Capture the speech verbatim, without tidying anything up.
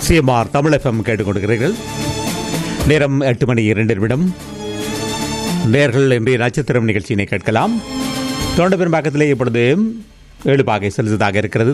CMR Tamil FM கேட்டுக்கொண்டிருக்கிறீர்கள். நேரம் எட்டு மணி இரண்டு நிமிடம். நேர்கள் இன்றைய நட்சத்திரம் நிகழ்ச்சியினை கேட்கலாம். தொண்ட பெரும்பாக்கத்திலே இப்பொழுது ஏழு பாகை செலுத்ததாக இருக்கிறது.